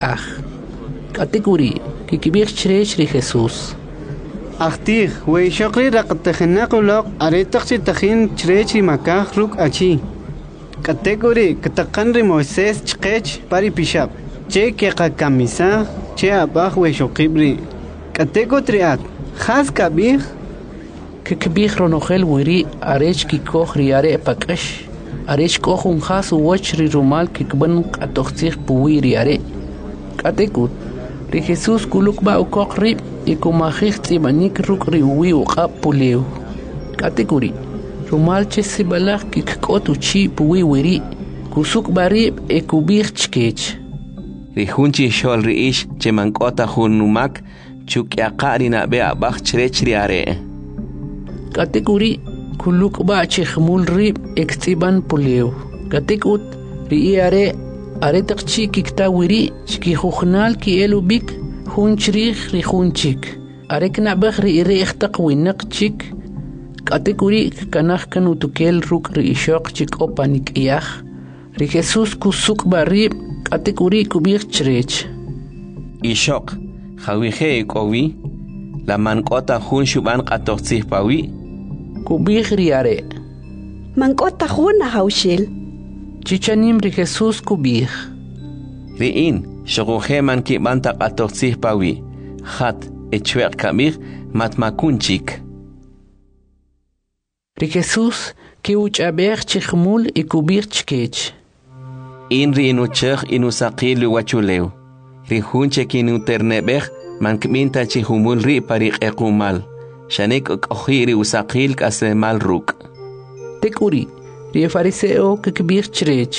aj. Kategori kikibir chrech ri Jesús. Achtih, wey shokri raqtahinaqulok aretaqchi tahin chrech ri makaj ruk achi. Kategori katakan ri Moisés chqech pari pishab. Che keqa kamisa che abaj wey shokibri. Kategori triak. Khas kabih Kikibir ronogel wiri arech kikoj ri are pakash. Arech koj un khas uwach ri rumal kikban qatoqtij puwi ri are. Katekut ri Jesús kuluk ba ukok ri ikumajij tsibanik ruk ri uwi uqab pulew. Kategori rumal che sibalaj kikkot uchi puwi wiri kusuk barib ekubij chkech. Ri hunchi shol ri ish che mankota hunumak chukyaqa ri nabe abaj chrech ri are. Kategori kuluk ba che khmul ri ektsiban pulew. Katekut ri are aretaqchi kikta wiri chki khukhnal ki elubik hunchrig ri hunchik. Arek nabaj ri ire ikhtak winaq chik. Kategori kanaj kanu tukel ruk ri ishok chik opanik iyaj. Ri Jesús kusuk barib kategori kubir chrech. Ishok khawije ekowi la mankota hun shuban qatoqtsij pawi. Kubir ri are. Mankota juna haushil. Chichanim ri Jesús kubir. Riin shoguje man kibanta qatoqtsij pawi. Khat echweq kabir matmakunchik. Ri Jesús ki uchabej chikhmul ikubir chkech. In ri inuchej inusaqil wachulew. Ri hunche kinu ternebej man kminta chihumul ri pariq equmal. Shanek okhiri usaqil kasemal ruk. Tekuri ri fariseo kikbir chrech.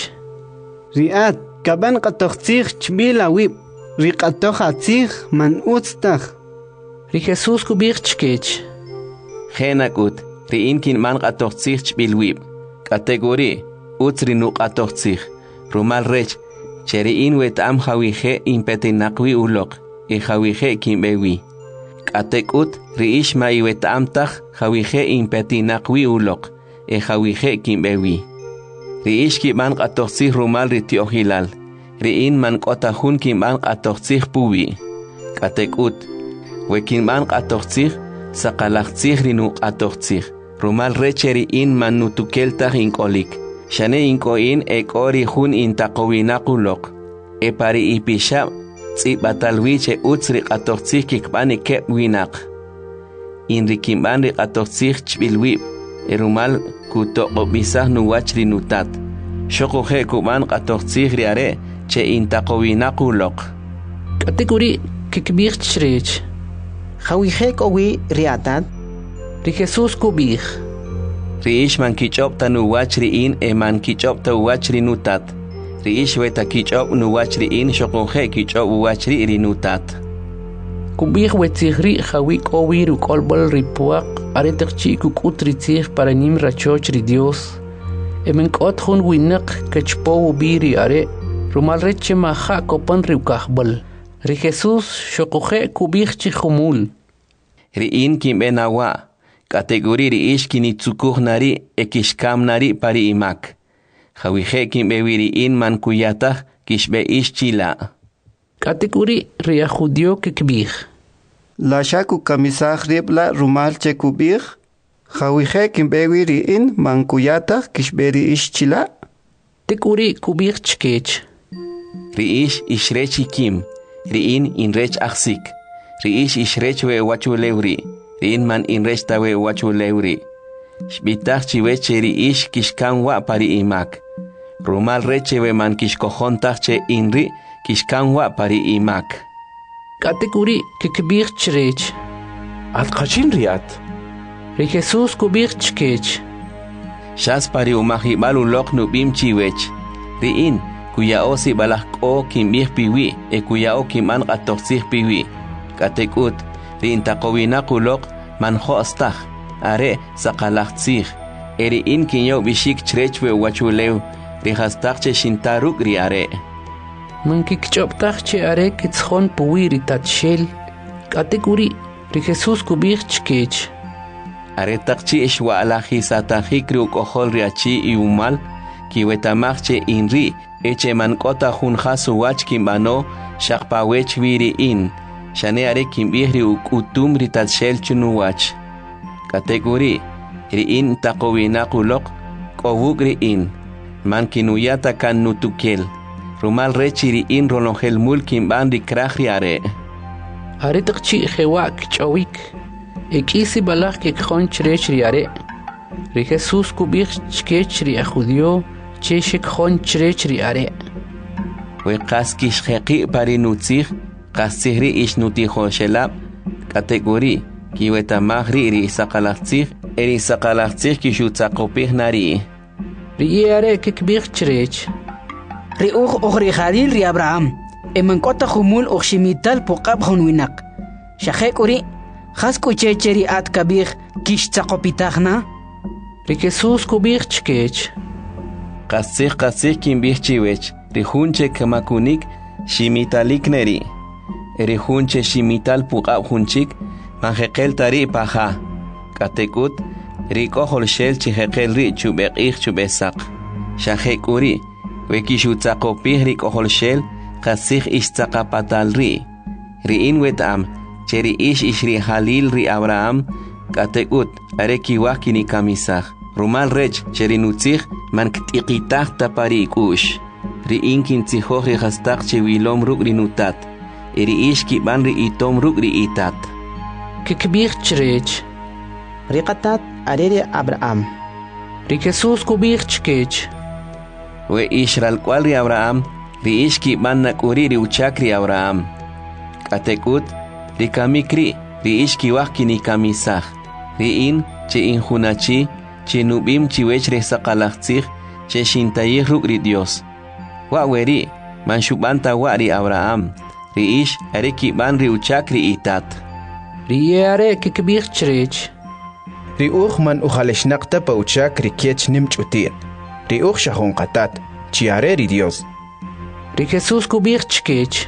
riat kaban qatoqtij chbila wib. Ri qatoqatzij man utstaj. Ri Jesús kubir chkech. Khenakut ri inkin man qatoqtsij chbilwib. Kategori utri nu qatoqtsij. Rumal rech cheri in wetam hawije impetinaqwi ulok. I hawije kimbewi. Katekut ri ishma iwetam taj hawije impetinaqwi ulok. E hawije kimbewi. Ri ishki man qatoqtsij rumal ri tiohilal. Ri in man qotajun kimban qatoqtsij puwi. Katekut wekin man qatoqtsij saqalaqtsij ri nu qatoqtsij. Rumal recheri in man nutukeltaj inkolik. Shane inkoin ekori jun intaqowinaqulok. E pari ipishab tsibatalwiche utsri qatoqtsij kikbani keb winaq. Inri kimban ri qatoqtsij chbilwib. Erumal kutoqobisaj nuwach ri nutat. Shokuje kuban qatoqtsij ri are che intaqowinaqulok. Kategori kikbir chrech. Hawije kowi riatat. Ri Jesús kubir. Ri ish man kichop ta nuwach ri in e man kichop ta uwach ri nutat. Ri ish weta kichop nuwach ri in shokuje kichop uwach ri nutat. Kubir wetzigri hawik owir ukolbol ripuak aretakchi kukut ritzig para nim rachoch ri Dios. Emenkot hun winak kachpo ubiri are rumal reche maha kopan riukahbol. Ri Jesús shokuje kubir chihumul. Ri in kimbenawa. Kategori ri ish kinitsukuj nari ekishkam nari pari imak. Hawije kimbewi ri in man kuyataj kishbe ish chila. Kategori ri judio kikbir. La shaku kamisaj ribla rumal che kubir. Hawije kimbewi ri in man kuyataj kishberi ish chila. Tekuri kubir chkech. Ri ish ishrechi kim. Ri in inrech aksik. Ri ish ishrech we wachulewri. Ri in man inrech tawe wachulewri. Shbitaj chiweche ri ish kishkan wa pari imak. Rumal reche we man kishkojontaj che inri kishkan wa pari imak. Kategori kikbir chrech. Alqachin riat. Ri Jesús kubir chkech. Shas pari umahibal ulok nubim chiwech. Ri in kuya osi balak'o kimbih piwi e kuya o kiman qatoqtsij piwi. Katekut ri intaqowinaq ulok man jo'staj are saqalaqtsij. Eri in kinyaw bishik chrech we wachulew ri hastaj che shintaruk ri are. Man kikchoptaj che are kitzjon puwi ri tatshel. Kategori ri Jesús kubir chkech. Are taqchi ishwa alaji satajik ri ukojol ri achi y umal kiwetamaj che inri eche man kota hun hasu wach kimbano shakpa wech wiri in shane are kimbihri ukutum ritat shel chunu wach kategori ri in taqowina qulok qowuk ri in man kinuyata kan nutukel rumal rechi ri in rolongel mul kimban ri krahri are Haritaqchi khewak chawik ekisi balach ke khon chrech ri are ri Jesus kubich chkech ri ajudio cheshek khon chrech ri are we qaskish khaqi pari nutzig qasihri ish nuti khoshelab kategori kiweta magri ri saqalaqtzig eri saqalaqtzig kishutzaqopih nari ri are ke kbich chrech ri ukhri khalil ri Abraham eman kota khumul ukhshimital puqab khunwinak shakhek uri khasku checheri at kabir kish tsaqopitagna ri Jesus kubich chkech qasih kimbih chiwech ri hunche kamakunik shimitalik neri ri hunche shimital puqab hunchik manjeqel tari paja katekut ri kohol shel chijeqel ri chubeqih chubesaq shakhek uri wekishutzaqopih ri kohol shel qasih istzaqapatal ri in wetam cheri ish ri halil ri Abraham katekut arekiwah kini kamisaj rumal rech cheri nutzig man ktiqitah tapari kush ri in kintzijoj ri hastaq chiwilom ruk ri nutat ri ish kiban ri itom ruk ri itat ke kbich chrech ri qatat arere Abraham ri Jesus kubich chkech we ishral kwal ri Abraham ri ish kiban nakuri ri uchak ri Abraham katekut ri kamikri ri ish kiwah kini kamisaj ri in che injunachi che nubim chiwech re saqalaqtzig che shintayih ruk ri Dios wa weri man shubanta wa ri Abraham ri ish are kiban ri uchak ri itat ri are ke kbich chrech ri man ujaleshnaqta pa uchak ri kech nimchutir ri shahun qatat chiare ri Dios ri Jesus kubich chkech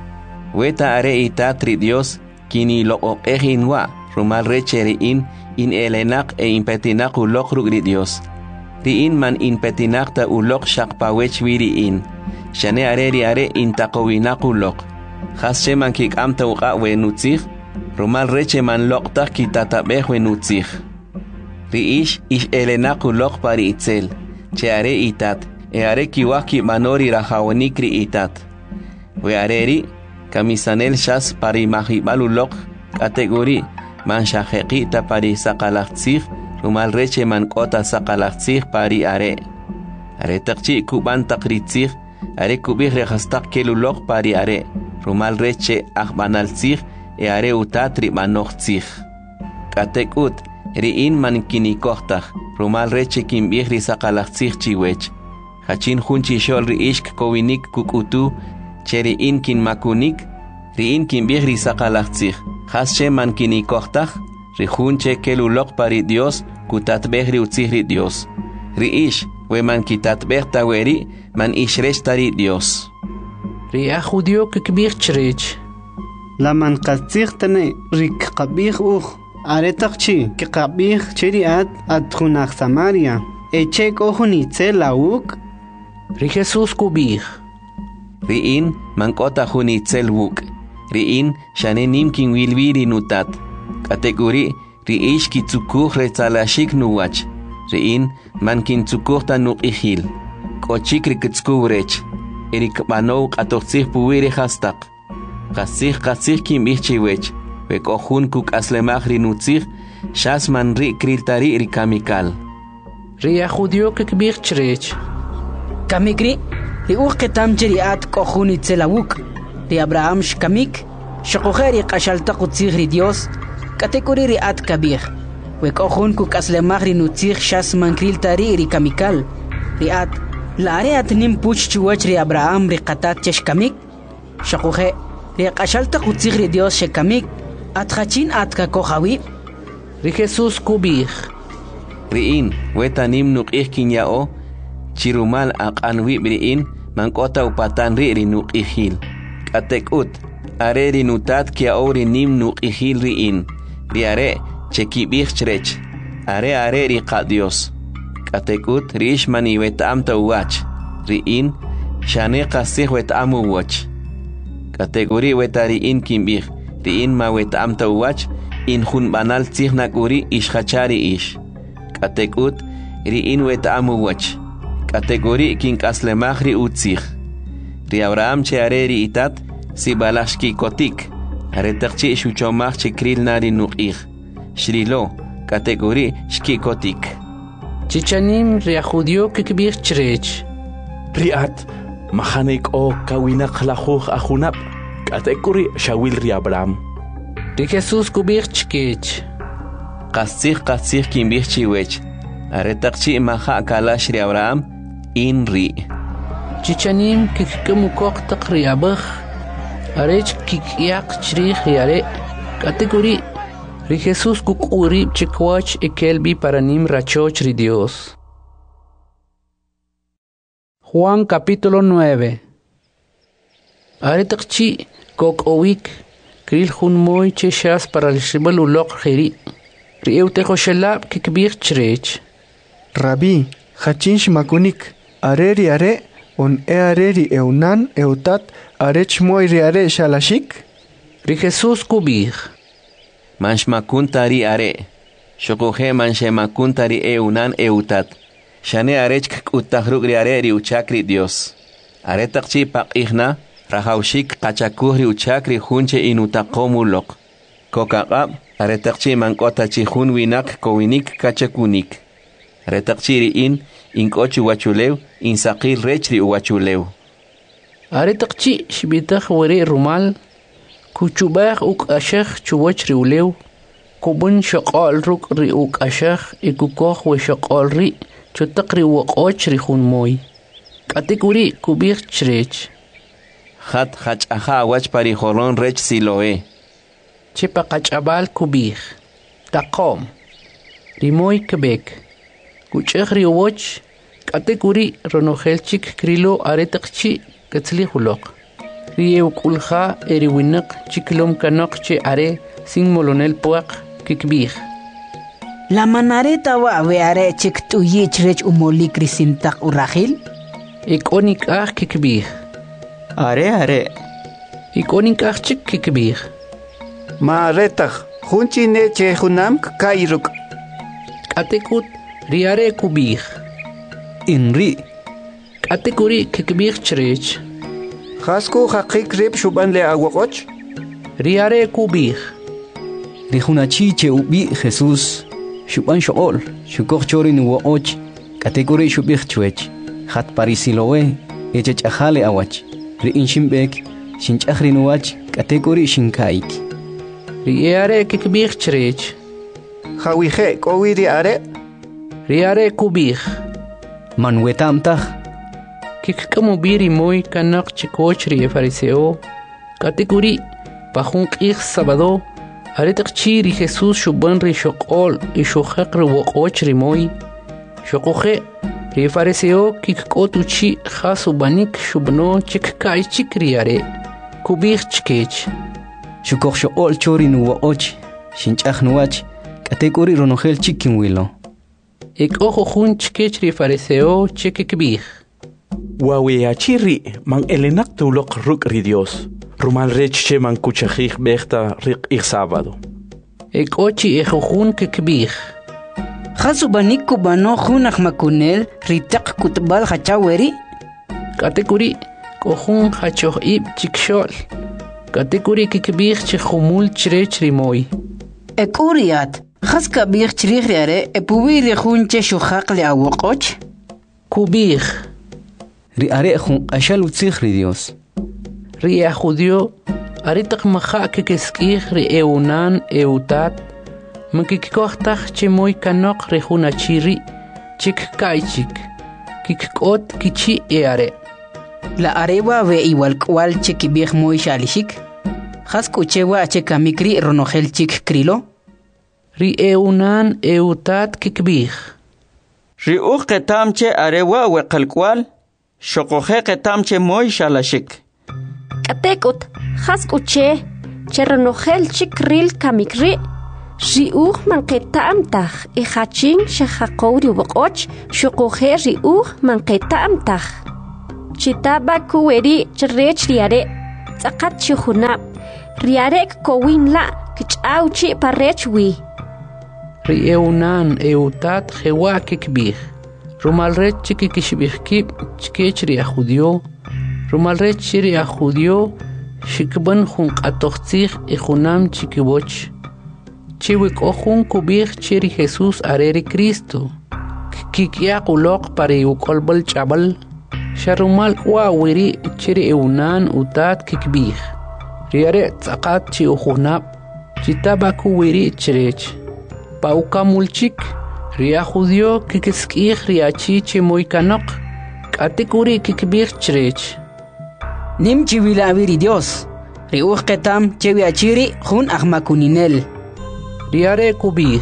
weta are itat ri Dios kini loqoqehin wa rumal reche ri in elenak e impetinaq ulok ruk ri Dios ri in man impetinaqta ulok shaqpawech wiri in shane are in taqowinaq ulok khasche man kikamta uqa we nutzig rumal reche man loqta kitatabeh we nutzig ri ish elenaq ulok pari itzel che are itat e are kiwah ki manori rajawonik ri itat we areri kamisanel shas pari mahibal ulok kategori man shajeqi ta pari saqalaqtzig rumal reche man kota saqalaqtzig pari are taqchi kuban taqritzig are kubih rehastaq kelulok pari are rumal reche akhbanaltzig e are utatri manoqtzig katekut ri in man kinikohtaq rumal reche kimbih ri saqalaqtzig chiwech hachin hunchi shol ri ishk kowinik kukutu cheri in kin makunik ri in kimbih ri saqalaqtzig hasche man kinikohtaq ri hunche kelulok pari Dios kutatbeh ri utzig ri Dios ri ish we man kitatbeh taweri man ishresh tari Dios ri ajudio ke kbich chrech la man qasig tane rik qabih are taqchi ke qabih cheri at khunaq Samaria eche kohuni tselawuk ri Jesus kubich ri in man kota huni tselwuk ri in shane nimkin wilwiri nutat kategori ri ish kitzukuj retsalashik nuwach ri in man kintzukuj ta nuqihil kochik ri kitzkubrech eri kbano qatoqtzig puwiri hastaq qasig kimbih chiwech we kohun kuk aslemaj ri nutzig shas man ri kriltari ri kamikal ri ajudio ke kbich chrech kamikri ri ketam cheri at kohuni tselawuk ri Abraham shkamik shaqokhari qashalta qutzig ri Dios kategori ri at kabir we kohun kuk aslemaj ri nutzig shas man kriltari ri kamikal ri at lare at nim puch chiwach ri Abraham ri qatat cheshkamik shaqokhe ri qashalta qutzig ri Dios shkamik at khachin at ka kohawi ri Jesus kubich ri in wetanim nuqih kinyao chirumal aqanwi briin man kota upatan ri nuqihil katekut are ri nutat kia ori nim nuqihil ri in ri are chekibich chrech are ri qadios katekut rish mani wetam tawach ri in Shane qasih wet amu watch. Kategori wetari in kimbih. Ri in ma wet amta watch. In hun banal tzihnak uri ishachari ish. Katekut ri in wet amu watch. Kategori kin kaslemahri utzih. Ri Abraham che areri itat si balashki kotik. Aretakchi shuchomach che kril nari nuqih. Shrilo kategori shki kotik. Chichanim ria judio kikbir chrech. Riat mahanik o kawinak lahuh ahunap. Kategori shawil ri Abraham. Ri Jesus kubir chkech. Qasih kimbir chiwech. Aretakchi maha kalash ri Abraham in ri. Chichanim kikkamukok taqriabah. Arech kikyak chrih yare. Kategori ri Jesus kukuri chikwach ekelbi paranim rachoch ri Dios. Juan capítulo 9. Aretakchi kok owik kril hun moy cheshas para el shibal ulok khiri. Ri eutejo shelab kikbir chrech. Rabbi, hachin shmakunik. Areri are on areri eunan eutat arech moy are shalashik. Ri Jesus kubir. Manshmakuntari are. Shokohe manshemakuntari eunan eutat. Shane arech kutahruk ri are ri uchakri Dios. Aretakchi paqihna rahaushik qachakuhri uchakri hunche inutaqomulok. Kokaqab aretakchi mankota hun winak kowinik kachakunik. Aretakchi ri in kochi wachulew in saqil rechri wachulew. Aretakchi shbitah wari rumal kuchubah uk ashakh chuwachri ulew. Kubun shaqal ruk ri uk ashakh ikukoh we shaqal ri chutaqri waqoch ri hun moy. Kategori kubir chrech. Khat aha wach pari holon rech siloe. Chepa qachabal kubir. Taqom. Rimoy kebek. Kuchegri watch kategori ronohelchik krilo aretakchi katzli hulok. Rieu kulha eriwinak chiklom kanok che are sin molonel puak kikbir. La manareta wa veare chik tu yichrech umoli krisintak urahil. Ikonik kikbir. Are. Ikonik chik kikbir. Ma retach. Hunchi ne che hunam kairuk. Katekut riare kubir. Inri. Kategori kikbir chrech. Hasku haqik rib shuban le awakoch. Riare kubir. Rihunachi che ubi Jesus. Shuban shool. Shukok chorin uoch. Kategori shubich chwech. Hat parisilowe. Echech ahale awach. Ri inshimbek. Shinchahrin wach. Kategori shinkaik. Riare kikbir chrech. Hawihe kowiri are. Riare kubir. Manwetamtah. Kikkamubiri moy kanak chikochri fariseo. Kategori pahun qih sabado. Aretakchi ri Jesus shuban ri shokol ishokhaq ri woqochri moy. Shokohe ri fariseo kikkotuchi khasubanik shubno chikkay chikriare. Kubir chkech. Shukok shool chorin uoch. Shinchahnuach. Kategori ronohel chikin wilo. Ik ojo hun chkech ri fariseo chikikbir. Wawiachiri man elenak tulok ruk ri Dios. Rumal rechche man kuchajih bechta rik ich sábado. Ik ochi ejojun kikbir. Khasubanik kubano hunach makunel ritak kutbal hachaweri. Kategori kohun hachoh ib chikshol. Kategori kikbir chihumul chrech rimoy. Ekuriat. Khas kabir chrikhriare epuwiri hunche shukhaq le awoqoch. Kubir. Ri are hun ashal utsikhri Dios. Ri judio aritak maha kikeskih ri eunan eutat. Makikikohtach chimoy kanok ri hunachiri chik kaichik. Kikot kichi eare. La arewa ve igual kwal chikibih moy shalishik. Khas kuchewa chekamikri ronohel chik krilo. Ri eunan eutat kikbih. Ri uqetamche arewa we qalkwal. Shokohe ketamche moy shalashik. Katekut haskuche chernohel chikril kamikri. Riuh manqetamtah ihachin shahaqori woqoch shokohe riuh manqetamtah. chitaba kuweri chrech riare tsakat chihuna riare kowin la kichauchi parech wi Rieunan eutat jewa kikbih Rumalrech chikikishbihkib chkech ria judio Rumalrech ria judio shikban jun qatoqtzig y junam chikiboch Chiwik ojun kubih chiri Jesús areri Cristo Kikia qulok pari ukolbal chabal Sharumal wawiri chiri eunan utat kikbih Riare tsakat chi ujunab Chitaba kuwiri chirech Pauka mulchik Ria judio kikiskih riachi chimoy kanok Katikuri kikbih chirech Nim chiwilawiri Dios Riuj ketam chewiachiri jun ahmakuninel Riare kubih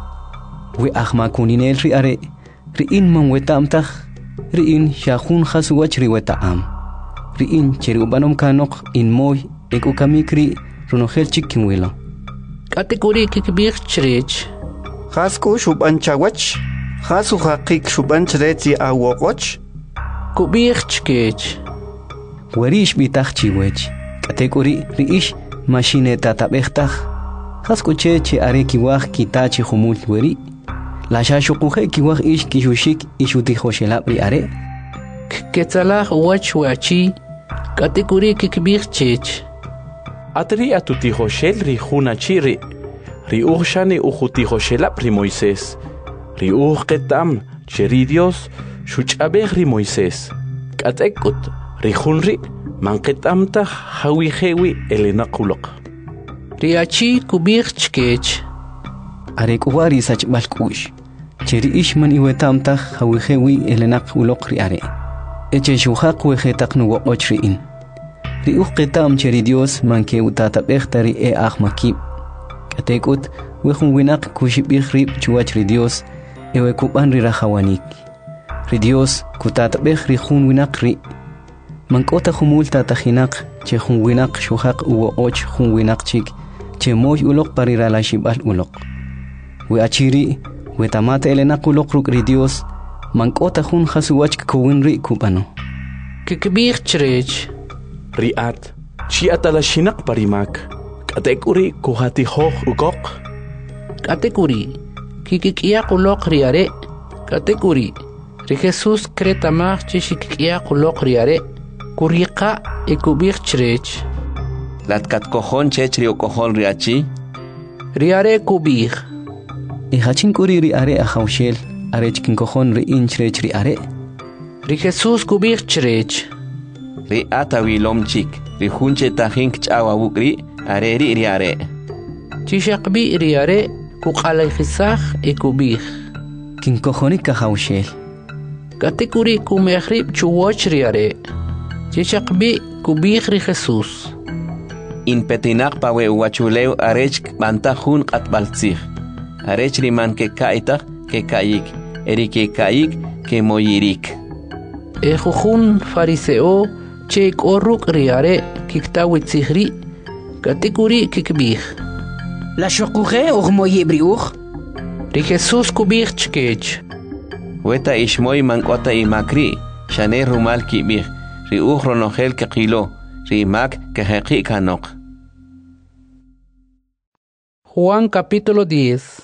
We ahmakuninel riare Riin man wetamtah Riin shahun khasuwach riwetaam Riin cherubanom kanok in moy Ekukamikri runogel chikinwilo Katikuri kikbih chirech Khasku shuban chawach Khasu haqik shuban chreti awoqoch Kubih chkech Werish bitach chiwech Katekuri riish machineta tabechtach Khaskuche che are kiwaj kitachi humul weri La shashukuhe kiwaj ish kishushik ishuti hoshelab riare Ketzalah wach wachi Katikuri kikbih chech Atri atutijo shel ri juna chiri. Ri shani ujutijo shela pri Moisés. Ri ketam cheri Dios shuchabeh ri Moisés. Katekut ri junri manketamta hawihewi elenakulok. Riachi kubih chkech. Are kuwari sach balkush. Cheri ishman iwetamta hawihewi elenakulok riare. Eche shuhaq wehetak nuwo ochriin. Riuj ketam cheri Dios manke utatabechtari ahmakib. Katekut wejun winak kushibih rib chuach ri Dios ewe kuban ri rahawanik. Ri Dios kutatabeh ri jun winak ri. Mankota humul tatahinak che jun winak shuhaq uwo och jun winak chik che moy ulok parira la shibal ulok. We achiri we tamate elenak ulok ruk ri Dios mankota jun hasuwach kuwin ri kubano. Kikbih chirech Riat, chi atalashinak parimak. Katekuri kuhati hoch ugok. Katekuri, kikikia kulok riare. Katekuri, ri Jesús kretamach chikikia kulok riare. Kurika ekubich chirech. Latkat kojon chechri o kojon riachi. Riare kubich. Hachin kuri riare ahaushel, arechkin kojon ri inchrech riare. Ri Jesús kubich chirech. Ri atawilom chik, ri hunche tahink chawawukri, areri riare. Chishakbi riare, kukalay khisach ekubich. Kin kojonik kahaushel. Katekuri kumehrib chuwach riare. Chishakbi kubich ri Jesús. In petinak pawe uwachuleu arech bantahun katbaltzich. Arech riman ke kaitak ke kayik, eri ke kayik ke moyirik. Ejujun fariseo, Chek oruk riare kiktawit sihri Katekuri kikbih La shokuhe moye briuch Ri Jesús kubih chkech Weta ishmoy mankota imakri Shane rumal kibih Ri ronohel kekilo Ri mak keheki kanok Juan capítulo 10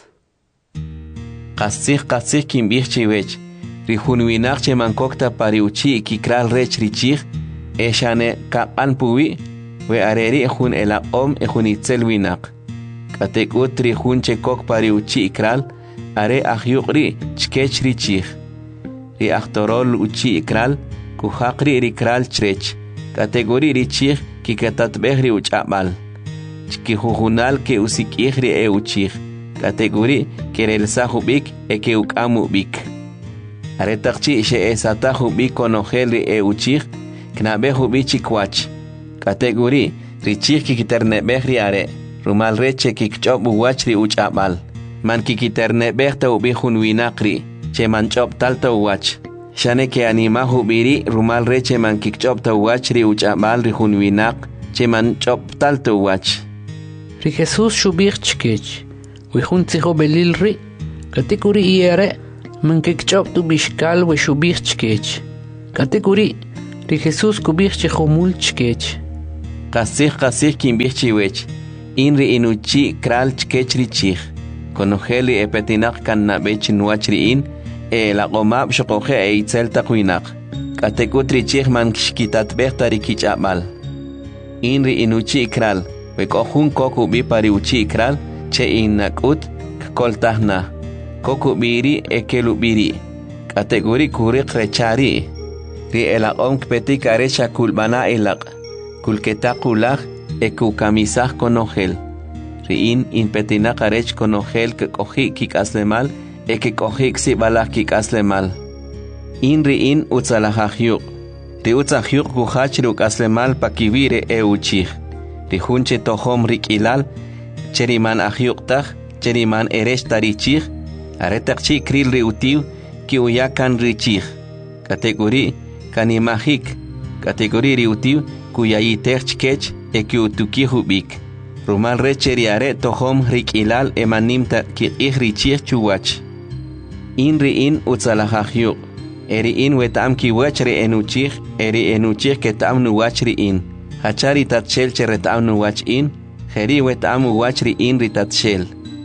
Kasih kimbih chiwech Ri hunwinak che mankokta pariuchi kikral rech richich Eshane kapan puwi we areri jun elaqom jun itzel winak katekut ri jun chekok pariuchi ikral are ahyuqri chkech richich ri aktorol uchi ikral kuhaqri rikral chrech kategori richich kikatatbehri uchabal chkihujunal ke usikihri e uchich kategori kerelsa hubik ke ukamu bik are takchi she esata hubik konogel e uchich Knabehu bichikwach. Kategori, richich kikiterne behriare. Rumal reche kikchop uwachri uchabal. Man kikiterne behta ubihun winakri. Che man chop talta uwach. Shane ke animahu biri rumal reche man kikchop ta uwachri uchabal rihun winak. Che man chop talta uwach. Ri Jesús shubich chkech. Wihun tziho belilri. Kategori iere man kikchop tu bishkal we shubich chkech. Kategori Ri Jesús kubich chejomul chkech. Qasih kimbich chiwech. Inri inuchi kral chkech richich. Konogeli epetinak kan nabech nuachriin. La gomab shokoje eitzel takwinaq. Katekut richich man kishkitat behtari kichamal. Inri inuchi kral. Wekohun koku bipari uchi kral. Che inakut koltahna. Koku biri ekelubiri. Kategori kurik rechari. Ri elaqom kpetik arecha kulbana elaq. Kulketakulaj ekukamisaj konogel. Riin inpetinak arech konogel kekoji kikaslemal ekekoji ksibalaj kikaslemal. In riin utzalajajiuk. Ri utzajiuk kujach rukaslemal pakivire euchij. Ri junche tohom rikilal. Cheriman ajiuktaj. Cheriman erech tarichij. Aretakchi kril riutiu ki uyakan richij. Kategori kanimajik. Kategori riutiu kuyayitech chkech ekiutukihubik. Rumal recheriare tohom rikilal emanimta kiqih richich chuwach. Inri in utzalajajiuk. Eri in wetam kiwach re enuchich, eri enuchich ketam nuwach ri in. Hachari tatshel cheretam nuwach in, heri wetam uwach ri in ritatshel.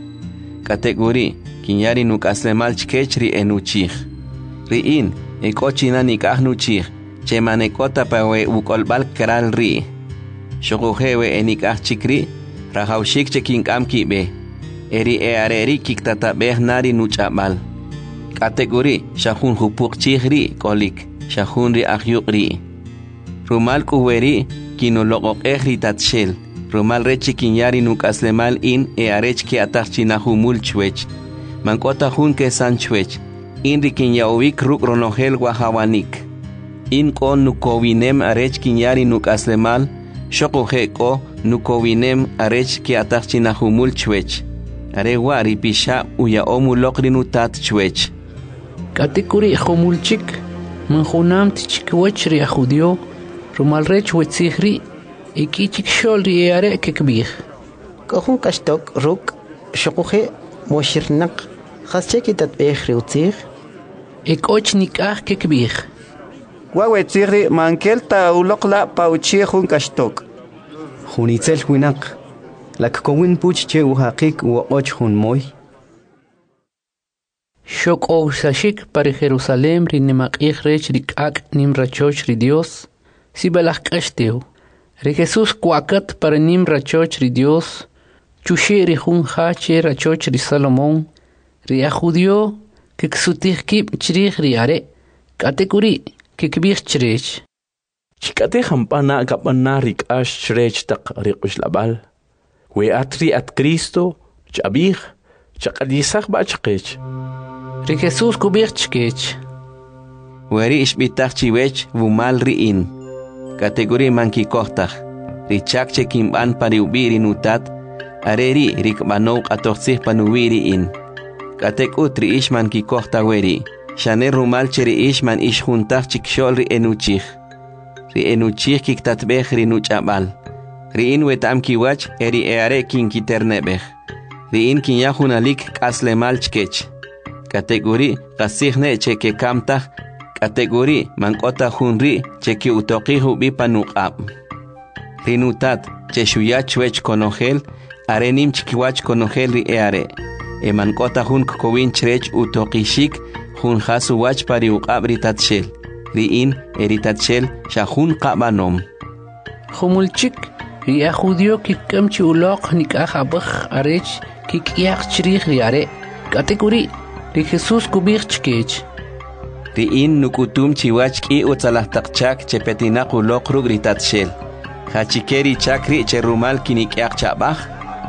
Kategori kinyari nukaslemal chkech ri enuchich. Ri in ekochina nikah nuchich. Chemanekota pawe ukolbal kral ri. Shokujewe enikah chikri, rahaushik chekinkam kibe. Eri eareri kiktatabeh nari nuchabal. Kategori shahun hupuk chihri kolik, shahun ri ahyuk ri. Rumal kuweri kinologok ehri tatshel. Rumal rechi kinyari nukaslemal in earech ki atachchinahumul chwech. Mankota hun kesan chwech. Inri kinyawik ruk ronogel wahawanik. In ko nukowinem arech kinyari nukaslemal, shokoje ko nukowinem arech ki atachchinahumul chwech. Arewa ripisha uya omulokri nutat chwech. Katekuri homulchik, manjunam tichikwech ri ajudio, rumalrech wetzihri, ikichik shol ri are kekbih. Kohun kashtok ruk, shokoje moshirnak, haschekitat behri utzih. Ekoch nikah kekbih. Wawetzihri mankelta ulokla pauchihun kashtok. Junitzel huinak. Lakkowin puch che uhaqik uoch hun moy. Shok sashik para Jerusalem rinemakich rech rikak nimrachoch ri Dios. Sibalach kashteu. Ri Jesús kuakat para nimrachoch ri Dios. Chushi ri hun hache rachoch ri Salomón. Ri ajudio keksutih kip chrich ri are. Katekuri kekbih chrech. Chikate hampana kapana rikash chrech tak rikush labal. We atri at Cristo, chabih, chakadisach ba chakech. Ri Jesús kubich chkech. Weri ishbitach chiwech vumal riin. Kategori manki kohtach. Richak chekimban pariubiri nutat. Areri rikbanok atoxih panuwiri in. Katekut ri ish manki kohta weri. Shane rumal cheri ish man ish juntach chikshol ri enuchich. Ri enuchich kiktatbech ri nuchabal. Riin wetam kiwach eri eare kin kiternebech. Riin kinyahunalik kaslemal chkech. Kategori kasihne cheke kamtach. Kategori mankota hunri cheki utoqihu bipanuqab. Rinutat cheshuyach wech konogel. Arenim chkiwach konogel ri eare. Mankota hun kokowin chrech utoqishik. Hun hasu wach pari uqab ritatshel. Riin eritatshel shahun qabanom. Humulchik. Ri ajudio kikamchi ulok nikah abach arech kikiach chrich ri are. Kategori ri Jesús kubich chkech. Riin nukutum chiwach ki utzalahtakchak chepetinak ulok rug ritatshel. Hachikeri chakri cherumal kinikiach chabach.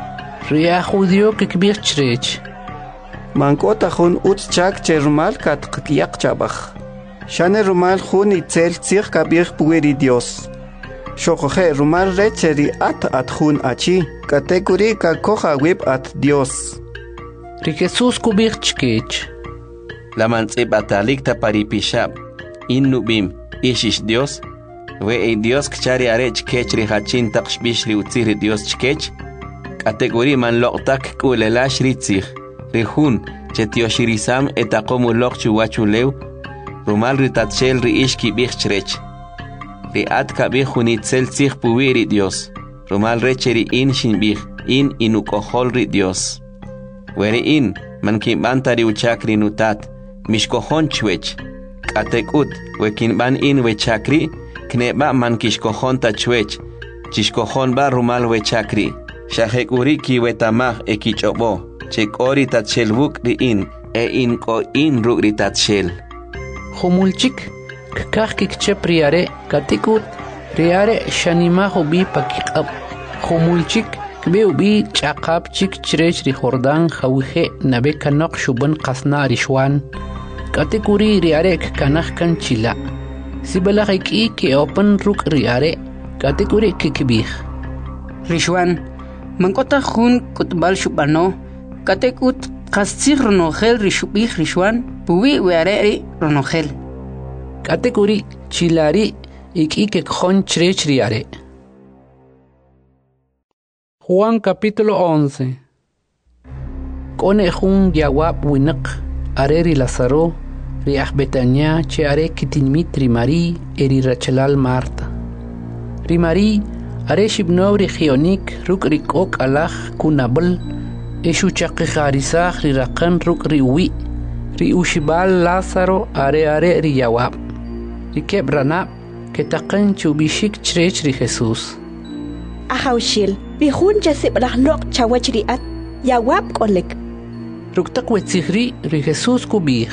Ri ajudio kikbich chrech. Mankota hun utchak cherumal katkiak chabach. Shane rumal hun itzel tzir kabich pueri Dios. Shokoje rumal recheri at hun achi. Kategori kakoja wib at Dios. Ri Jesús kubich chkech. La mantzib atalik taparipishab. In nubim ishish Dios. We Dios kchari arech kech ri hachin takshbish ri utzir Dios chkech. Kategori man loktak kulelash ritzir. Ri hun chetioshirisam etakomu lok chuwachulew. Rumal ritatshel ri ishki bich chrech. riat kabih hunitzel tzich puwiri Dios. Rumal recheri in shinbih in inukohol ri Dios. Weri in man kimbantari uchakri nutat mishkohon chwech. Katekut wekinban in wechakri kneba man kishkohon ta chwech. Chishkohon ba rumal wechakri. Shahekuri ki wetamah ekichobo. Chekori tatchelbuk ri in ko in rugri tatshel. Humulchik kakah kikchep riare katikut riare shanima hubi pakikab. Humulchik kbe ubi chaqab chik chirech ri Jordan hawihe nabe kanok shuban qasna rishwan. Katikuri riare kanah kan chila. Sibala iki ke open ruk riare katikuri kikbih. Rishwan mankota khun kutbal shubano katekut qastsig ronohel rishubih rishwan puwi weare ronohel. Katekuri chilari ik khon chirech riare. Juan capítulo 11. Kone jun yawab winak areri Lazaro riah Betania che are kitinmit rimari eri Rachelal Marta. Rimari are shibno regionik ruk rikok alach kunabel eshu chaqi kharisah rirakan ruk riwi ri ushibal Lazaro are ri yawab. Rikeb ranab ketaqan chubishik chirech ri Jesus. Ahawshil bihun jasib rahnok chawach riat yawab kolek. Ruktak wetzihri ri Jesus kubih.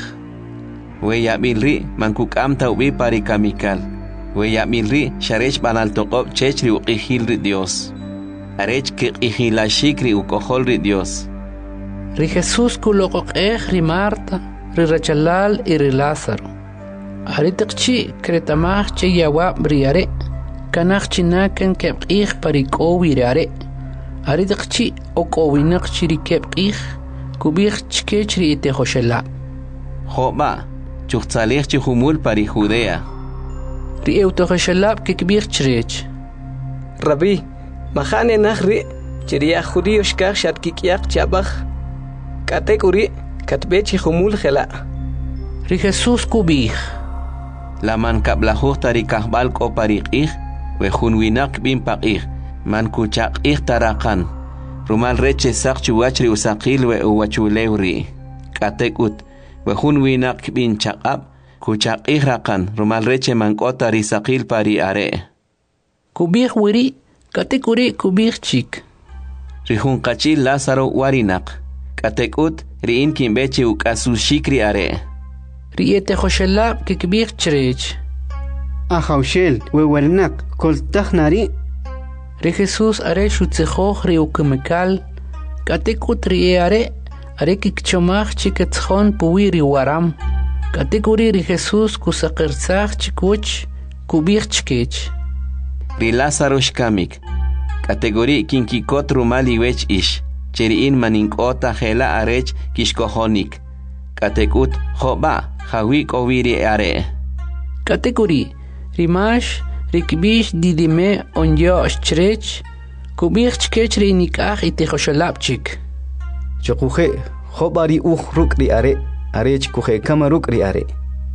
Weya milri mankuk amta ubi pari kamikal. Weya milri sharech banal toqob chech ri uqihil ri Dios. Arech ke qihilashik ri ukohol ri Dios. Ri Jesus kulokok ri Marta ri Rachelal y ri Lázaro. Aritakchi kretamah che yawab riare. Kanach chinakan kebqih parikowi riare. Aritakchi okowinak chiri kebqih kubih chkech ri ite hoshela. Joba chuchtzalih chihumul pari Judea. Ri eutohoshelab kekbih chirech. Rabbi, mahane nahri chiriya judío shkach shatkikiak chabach. Katekuri katbe chihumul khela. Ri Jesus kubih. La man kablahuh tari kahbal ko pariqih we hunwinak bin paqih man kuchaqih tarakan rumal reche saq chuwachri usaqil we uwachulewri katekut we hunwinak bin chaqab kuchaqih rakan rumal reche man kotari saqil pari are kubih wiri katekuri kubih chik rihun qachil Lázaro warinak katekut riin kimbeche ukasushikri are Riete Joshelab kikbih chirech. Ahawshel wewernak koltach nari. Ri Jesus are shutzehoch ri ukemekal. Katekut ri are kikchomach chiketchon puwi ri waram. Katekuri ri Jesus kusaqerzach chikuch kubih chkech. Ri Lázaro shkamik. Kategori kinkikot rumali wech ish. Cheriin maninkota hela arech kishkohonik. Katekut joba hawi kowiri are. Kategori rimash rikbish didime onyo chirech kubih chkech ri nikah ite hoshalabchik. Chokuje jobari ruk ri are arech kuje kamaruk ri are.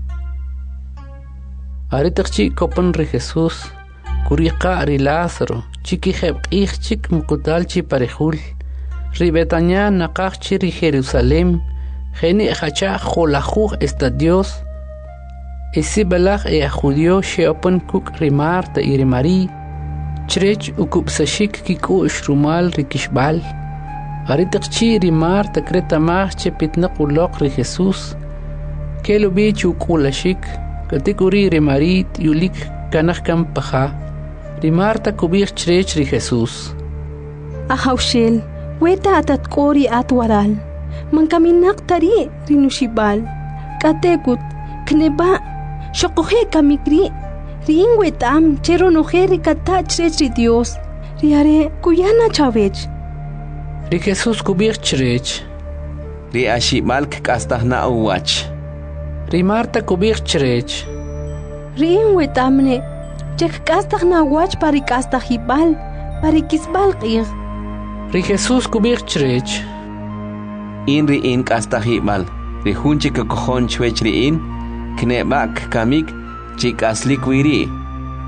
Aritachchi kopan ri Jesus kuriqa ri Lázaro chiki hebqih chik mukutalchi parejul ri Betania naqachchi ri Jerusalem. Geni hacha jolajuj esta Dios. Esi belach judío sheopen kuk Marta y Mari. Chirech ukupsashik kiku shrumal rikishbal. Aritakchi Marta kretamach che pitnakulok ri Jesus. Kelo bich ukulashik. Katikuri Mari yulik kanachkam paha. Marta kubich chirech ri Jesus. Ahawshil weta atatkori atwaral. Man kaminak tari rinushibal. Katekut kneba shokohe kamikri. Ring wetam chero nojeri kata chirech Dios. Riare kuyana chavech. Ri Jesus kubich chirech. Ri ashimalk kastahna uwach. Ri Marta kubich chirech. Ring wetamne chek kastahna wach pari kastahibal. Pari kisbal qir. Ri Jesus kubich chirech. In ri in kastahibal ri hunchik kohon chwech ri in knebak kamik chik aslik wiri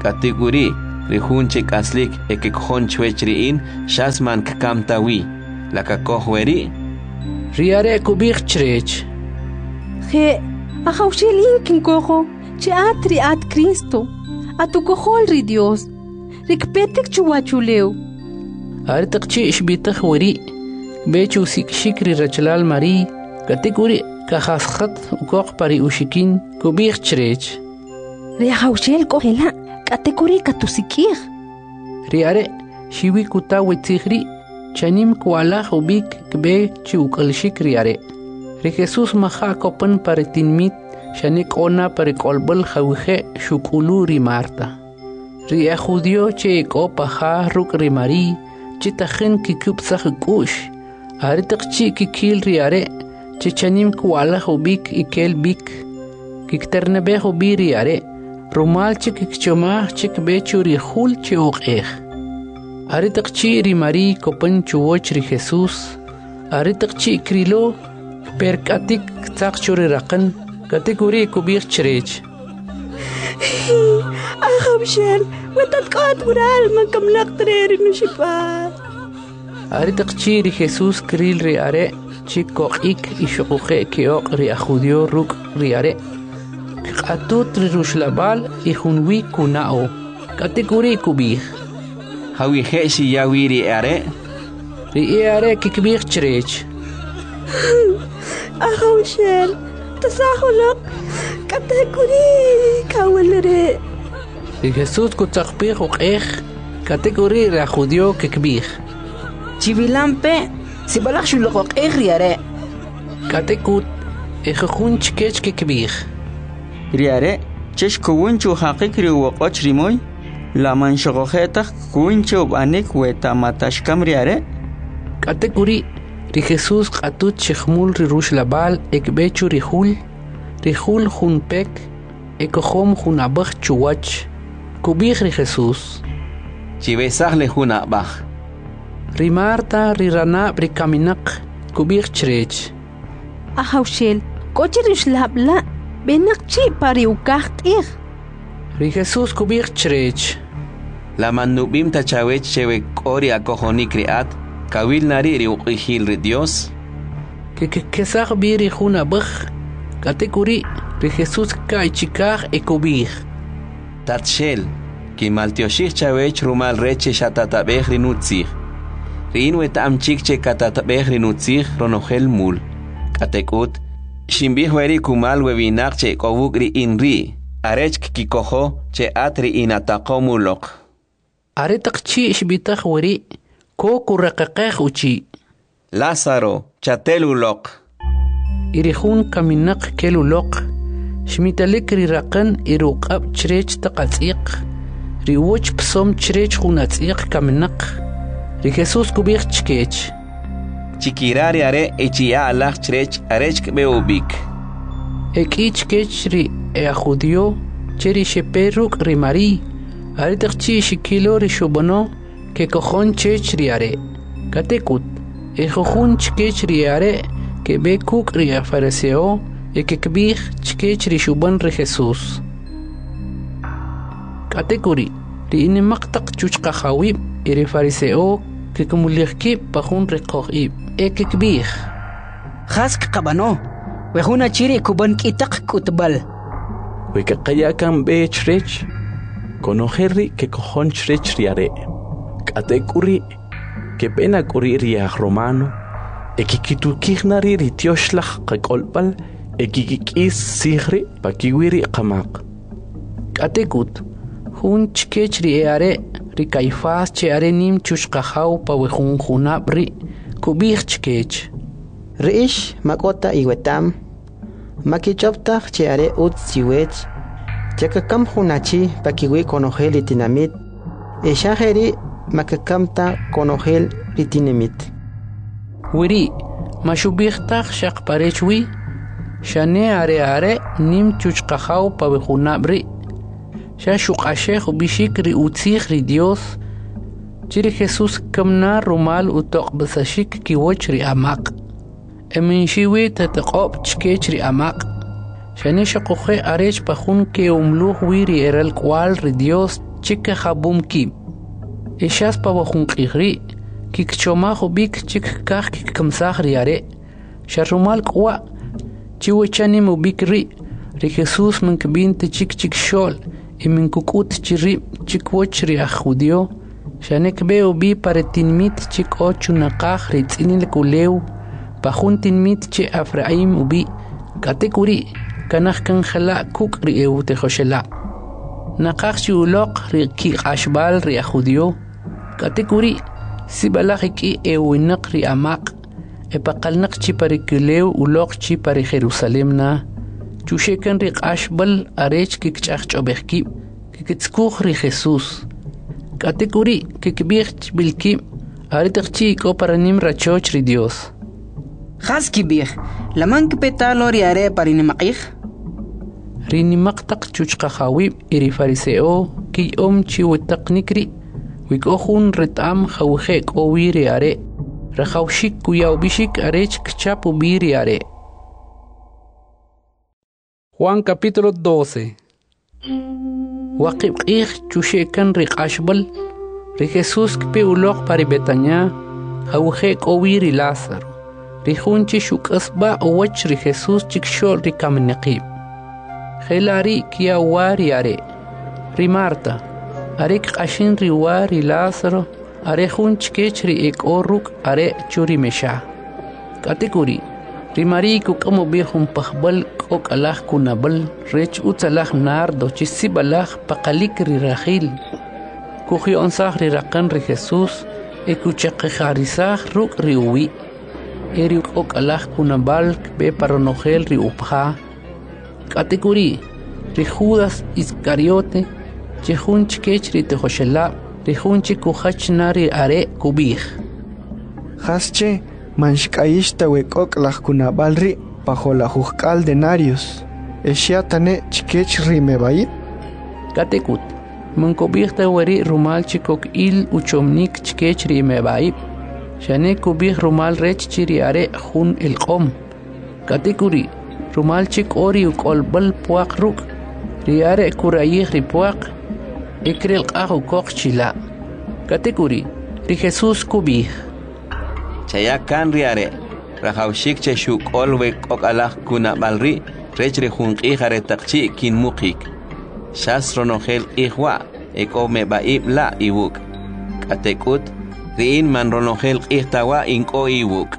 katikuri rihun chik aslik ekekjon chwechriin shasman kkamtawi la kakohweri riare kubik chrech Je, ajauxelin kinkojo, che atri at Cristo, a tu cojol ri Dios, rikpetek chuachuleu. Artakchi ishbitah weri, bechu sikshikri rachlal mari, katikuri kahaskat ukok pari ushikin kubik chrech. Ri ajauxel kohela, katekuri katusikir. Riare, shiwi kutawi tigri, chanim kuala ubik kbe chukalshik riare. Ri Jesús maha kopan pare tinmit, shanik ona pare kolbal jawije shukulu ri Marta. Ri a judio che kopaha ruk ri Mari, chitajen kikupsah kush. Aritakchi kikil riare, che chanim kuala ubik ikel bik. Kikternebe ubi riare, rumal che kikchoma che kbechu ri hul che oqeh. Aritakchi ri Mari kopan chuoch ri Jesús. Aritakchi krilo, perkatik takchuri raqan kategori kubir chrech Ajabshel watatqat ural makamlaq treri nushipar Aritakchi ri Jesús kril ri are chikoqik ishuqe keoq ri ajudio ruk ri are qatut ri rushlabal ihunwi kunao kategori kubir hawi heshi yawi ri are kikbir chrech Ajauxel, tasahulok, katekuri kawalere. Ri Jesús kutzaqpih uqeh, kategori ra judio kikbih. Chivilampe, si balak shulok riare. Katekut, ejejun chkech kikbih. Riare, chesh kuwunchu haqik riwoqoch rimoy, la manshogojeta kuwunchu banik weta matashkam riare. Kategori Ri Jesús qatut chikmul ri rush labal ekbechu rihul junpek ekohom junabach chuwach kubih ri Jesús chibesah le junabach ri Marta ri rana ri kaminak kubih chrech Ajauxel, kochi rush labla benak chi pari ukaqt'ih. Ri Jesús kubih chrech la manubim tachawech chewe kori akojonik riat kawil nari ri uqihil ri Dios kesaq biri junabach kategori ri Jesús kaichikaj ekubih tatshel ki maltioshich chawech rumal reche shatatabej ri nutzih rin wetam chikche katatabej ri nutzih ronojel mul katekut shimbih weri kumal webinak che kobuk ri inri arech kikojo che atri inataqomulok aretaqchi shbitaj weri ko kuraqaqej uchi Lázaro chatelulok irihun kaminak kelulok shmitalik ri raqan iruqab chrech taqatziq ri woch psom chrech hunatziq kaminak ri Jesús kubih chkech chikirari are echia alach chrech arech beubik ekich kech ri judio cheri sheperuk ri Mari aritaqchi shikilo ri shubano que cojon chech riare katekut ejojun chkech riare que be kuk ri fariseo e que kbih chkech ri shuban ri Jesús katekuri ri in maqtaq chuchqa khawib ri fariseo que kumulihki pajun ri qoib e que kbih khask qabano wehuna chiri kuban kitaq kutbal we que qayakan be chrech conojerri que cojon chrech riare katekuri que pena kuri riaj romano ekikitukijnari ritioshlah qakolpal ekikikis sigri pakiwiri qamaq katekut hun chkech ri are ri Caifás che are nim chushqajaw pa wejun junabri kubih chkech Riish makota iwetam makichoptaj che are utziwech chakakam junachi pakiwi konojel itinamit eshajeri makakamta konojel ritinemit. Wiri, mashubihtaj shaqparechwi, shane are nim chuchqajaw pabejunabri, shashuqashej bishik ri utzij ri Dios, chiri Jesús kamna rumal utoqbasashik kiwoch ri amaq. Eminshiwi tataqob chkech ri amaq. Shane shaqoje arech pajun ke umluh wiri eral kwal ri Dios chika jabum kib. Eshas pa wajun qihri, kik chomajo bik chik kaj kik kamsaj riare. Sharumal kwa, chiwe chanim ubik ri Jesús min kbinte chik shol, y min kukut chiri chik woch ri ajudio. Shanek beo bi pare tinmit chik ochu nakaj ritzinil kuleu, pajun tinmit che Afraim ubi, katekuri, kanaj kanjala kuk ri eu tejoshela. Nakaj chi ulok ri ki ashbal ri ajudio, katekuri, si balajiki ewinak ri amak, epaqalnak chi pare kuleu ulok chi pare Jerusalem na. Chushekan ri ashbal arech kikchach chobekki, kikitskuj ri Jesús. Katekuri kikbich bilki aritakchi ko paranim rachoch ri Dios. Haski bih, laman kpetalo riare parinimaqih. Rinimaqtaq chuchqahawi iri fariseo ki chi wetaqnikri wikohun retam khawje ko wiri are. Rahawshik kuyaw bishik arech kchapu biri are. Juan capítulo 12. Waqib chushekan ri ashbal ri Jesús kpe ulok pari Betania hawje kowiri Lázaro ri hunchi shukasba owach ri Jesús chikshol ri kamnaqib khelari kia wari are ri Marta are qashin ri wari Lázaro are hunch kech ri ekoruk are churi mesha kategori ri mariku kamo bihum pahbal ok alah kunabal rech utsalah nardo chisibalah paqalik ri rahil kuhi onsah ri raqan ri Jesús ekuchaqarisah ruk ri uwi eri ok alah kunabal be paronogel ri upha kategori ri Judas Iscariote chehunch kech ri tejoshela ri hunchi kuhach nari are kubih hasche manshkaishta wekok lah kunabalri bajo la juzgal denarios. Eshiatane chikech rimebaid. Katekut. Mankobihta wari rumal chikok il uchomnik chikech rimebaid. Shane kubih rumal rech chiriare hun el qom. Katekuri. Rumal chik ori ukolbal puak ruk. Riare kurayih ripuak. Ikril qahu kok chila. Katekuri. Ri Jesús kubih. Chayakan riare. Rahawshik che shuk olwe ok alah kuna balri rechre hunqi hare taqchi kin muqik shas ronogel ihwa eko me baib la iwuk katekut riin man ronogel ihtawa inko iwuk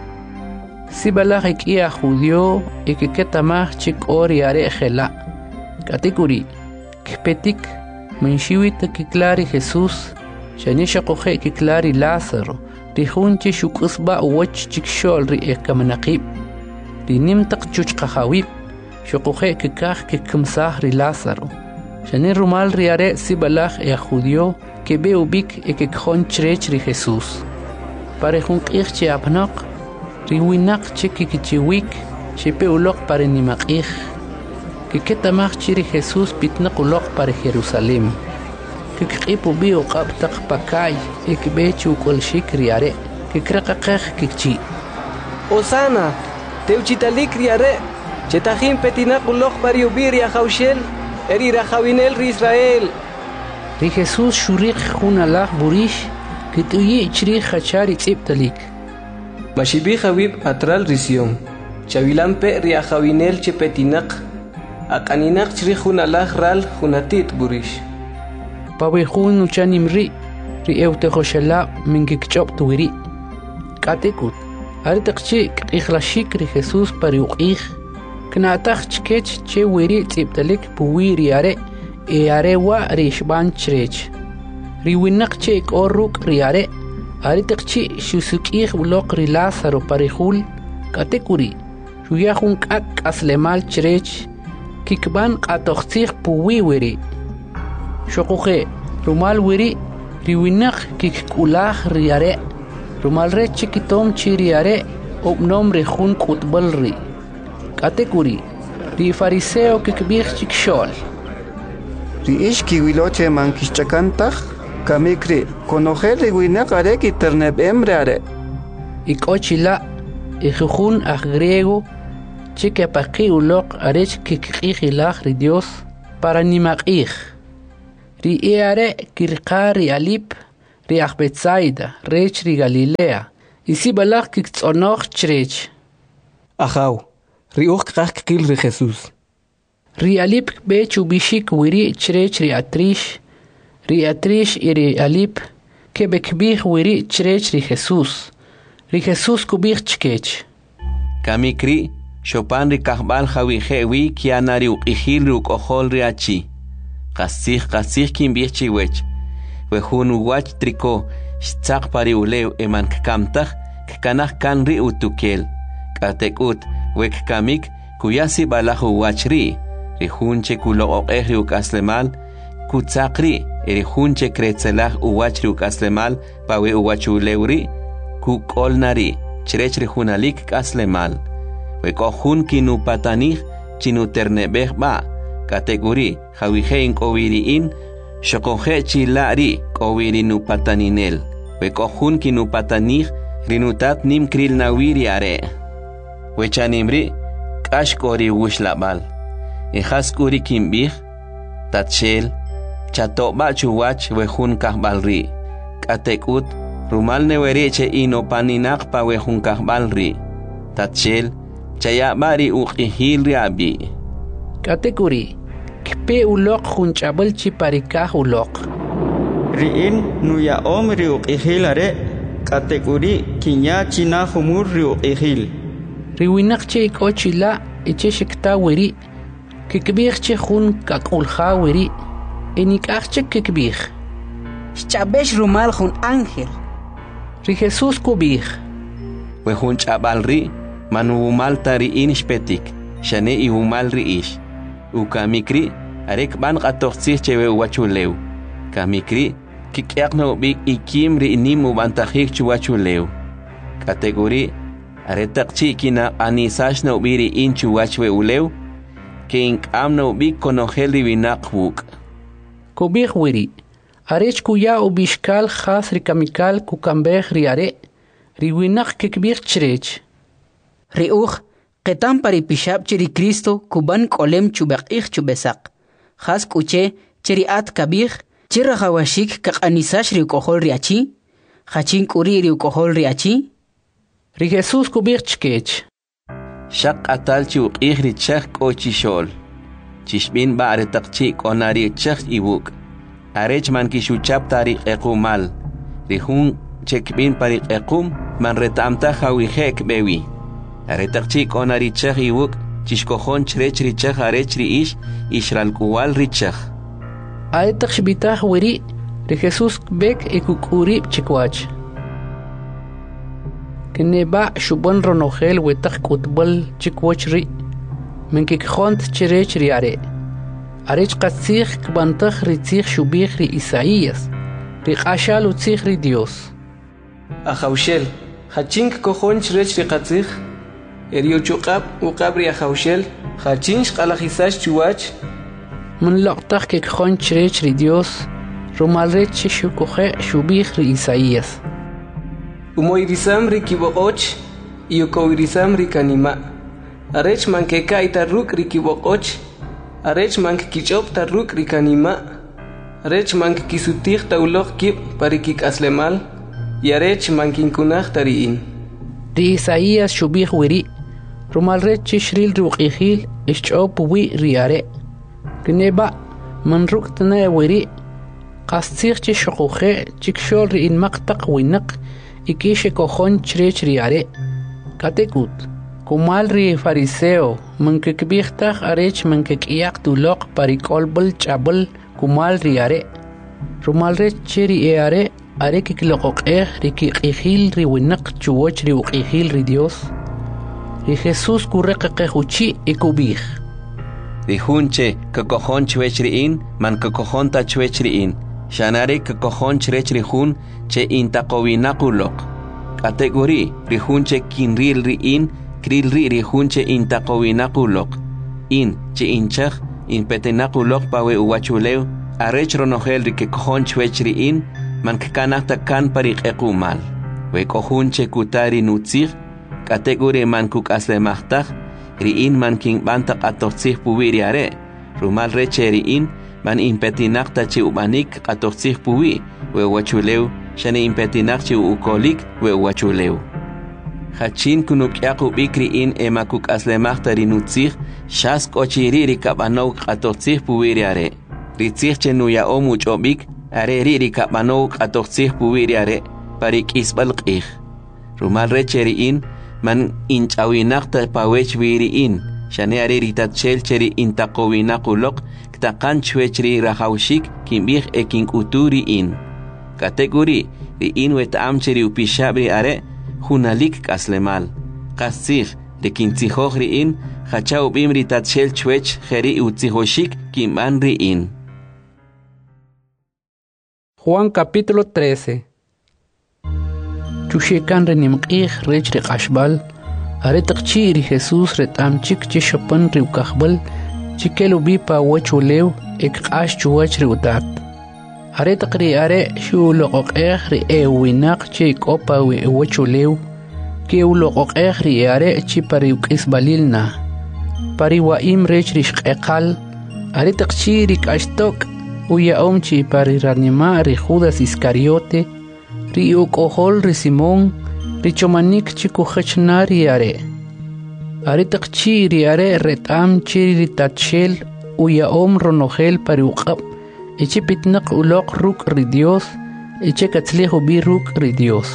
si balagik ia judio ekeketamah chik ori are khela katekuri kpetik menshiwit kiklari Jesús shanisha qohe kiklari Lázaro rihunchi shukasba wach chikshol ri ekamnaqib ri nimtaq chuchqahawib shuqoje kikaj kikamsah ri Lázaro shani rumal ri are sibalaj e judio que be ubik ekekjon chrech ri Jesús pare junqih chi apnaq ri winaq chikichiwik chepe ulok pare nimaqih kiketamaj chi ri Jesús pitnaq ulok pare Jerusalem kikqipu bio qabtaq pakay ikbechu kol shikriare kikraqaqaj kikchi Osana teuchitalik riare chetajin petinaq ulok pariubiri ajawshel eri rajawinel ri Israel ri Jesús shuriq junalaj burish kituyi chri khachari tsiptalik mashibi jawib atral risión chavilampe ri ajawinel chepetinaq aqaninaq chri junalaj ral junatit burish pawejun uchanimri ri eutejoshala minkikchop tuwiri katekut aritaqchi qixlashik ri Jesús pariuqih knataj chkech che wiri tsiptalik puwiri are e are wa ri shban chrech ri winaq che korruk ri are aritaqchi shusukih bloq ri Lázaro parihul katekuri shuyahun kak aslemal chrech kikban qatoqtih puwiwiri Shokuhe, rumal wiri, riwinak kikulah riare, rumal re chikitom chiriare, obnom rejun kutbalri. Katekuri, ri fariseo kikbih chikshol. Ri ishki wiloche mankishchakantaj, kamikri, konojel riwinak are kiterneb emreare. Ikochila, ijujun a griego, chikepaki ulok arech kikijilaj ri Dios, para nimaqij. ri eare kirqari alip ri Betsaida rech ri Galilea isi balak kiktsonok chrech Ajaw ri uch krak kil ri Jesús ri alip be chubishik wiri chrech ri atrish iri alip ke bekbih wiri chrech ri Jesús kubih chkech Kamikri Chopin ri kahbal jawi jewi kianari uqihil ri uqohol ri achi qasih kimbih chiwech wehun uwach triko shtzaq pari ulew eman kkamtaj kkanaj kan ri utukel katekut wek kamik kuyasi balaj uwach ri hunche kuloqoqej ri ukaslemal kutzaq ri eri hunche kretzelaj uwach ri ukaslemal pawe uwach ulew ri kukolnari chrech ri hunalik kaslemal wekojun kinupatanij chinuternebej ba kategori jawijein kowiriin xokoje chilari kowiri nupataninel wekojun kinupatanij rinutat nim kril nawiri are wechanimri kashkori wushlabal ejaskuri kimbij tatshel chatoba chuwach wejun kahbalri katekut rumal newereche inopaninaq pa wejun kahbalri tatshel chayabari uqihil riabi kategori kpe uloq junchabal chiparikaj uloq riin nuya om ri uqihil are kategori kinya china humur ri uqihil riwinaq che ikochila eche shikta wiri kikbih che jun kakulja wiri enikaj che kikbih chabesh rumal jun ángel ri Jesús kubih wejun chabalri manu maltari inishpetik shane i humal riish ukamikri arek ban qatoqsih chewe wachulew kamikri kikyaqno bi ikim ri nim ubantajik chuwachulew kategori aretaqchi kina anisashno biri inchu wachwe ulew king amno bi konogel rivinaqwuk kubih wiri arech kuya ubishkal khas ri kamikal kukambeh ri are riwinaq kikbih chrech Riuch ketam pari pishab chiri Cristo kuban kolem chubaqih chubesaq khas kuche chiri at kabih chira hawashik kaqanisash ri kohol riachi khachin kuri ri kohol riachi ri Jesús kubih chkech shaq atal chu qihri chak kochishol chishbin ba aretaqchi konari chak ibuk arech man kishuchap tari equmal rihun chekbin pari equm man retamta hawihek bewi aretaqchi konari chak ibuk chishkojon chrech ri chak arech ri ishral kuwal ri chak aetaq shbitah wiri ri Jesús bek ekukuri chikwach Kineba shubon ronogel wetaq kutbal chikwach ri menkikjont chrech ri are arech qatzig kbantaj ri tzig shubih ri Isaías ri qashal utzig ri Dios Ajawshel hachink kojon chrech ri qatzig Erio chuqab uqabri ajawshel hachinsh qalajisash chuwach من لقطق kikjon chrech ri Dios rumalrech shukoje shubih ri Isaías Umoirisam ri kiboqoch y ukoirisam ri kanima arech mankeka itaruk ri kiboqoch arech mank kichop taruk ri kanima arech mank kisutih tauloq kib parikik aslemal y arech mankinkunaj tariin ri Isaías shubih wiri rumalrech shril ruqihil ischop wi riare kneba man ruktna wiri qastig shukoje chikshol ri in maqtaq winaq ikishe kojon chrech riare katekut kumal ri fariseo mankikbihtaj arech mankikiyaq tuloq parikolbal chabal kumal riare rumalrech cheri eare are kikloqoqej ri kiqihil ri winaq chuwoch ri uqihil ri Dios ri Jesús kurreqequchi ikubih ri hunche kokojon chwech riin man kokojon ta chwech riin shanare kokojon chrech ri hun che intaqowinaquloq kategori ri hunche kinril riin kril ri hunche intaqowinaquloq in che inchaj inpetenaquloq pawe uwachulew arech ronogel ri kokojon chwech riin man kanata kan pariqequmal we kohunche kutari nutzig kategori man kukaslemajtaj riin man kinbanta qatotzig puwiriare rumal reche riin man impetinak ta chi ubanik qatoqsih puwi we wachulew shane impetinak chi ukolik we wachulew hachin kunuk yaqu bikri in emakuk aslemaq tarinutzih shas kochiri rikabano qatoqsih puwi are ritzih chenuya omuch obik are rikabano qatoqsih puwi are parik isbal qih rumal recheri in man inchawinak ta pawech wiri in shane are ritatchel cheri intaqowinaquloq ktaqan chwechri rahawshik kimbih ekin uturi in kategori ri in wetam cheri upishabri are hunalik kaslemal qasih de kintzihoj ri in hachau bimri tatchel chwech kheri utzihoshik kimban ri in. Juan capítulo 13. Chushekan renimqih rech ri qashbal are taqchi ri Jesus retam chik chishapan ri ukahbal chikelu bipa wachulew ek qash chuwach ri utat are taqri are shu loqoqeh ri ewinaq chik opa wi wachulew ke uloqoqeh ri are chi pari ukisbalilna pari waim rech ri shqeqal are taqchi ri qashtok uya omchi pari ranima ri Judas Iscariote ri ukohol ri Simón ri chomanik chiku khachnari are taqchi ri are retam chiri ri tatchel uya om ronogel pari uqab eche pitnaq uloq ruk ri Dios eche katzlejo bi ruk ri Dios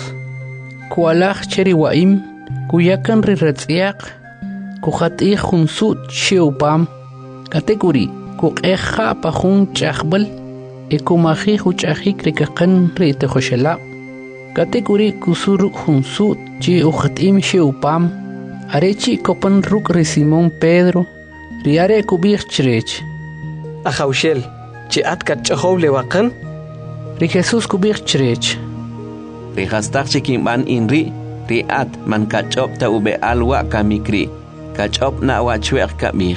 kualaj cheri waim kuyakan ri retziyaq kuhatih junsut sheupam kategori kuqeja pajun chaqbal ekumaji huchajik ri kaqan ri tejoshela kategori kusuru junsut chi uhatim sheupam arechi kopan ruk ri Simón Pedro ri are kubich chrech Ajaushel chi atkat chahoble waqan ri Jesus kubich chrech ri hastaq chikimban inri ri at man kachop ta ube alwa kamikri kachop na wa chweq kamih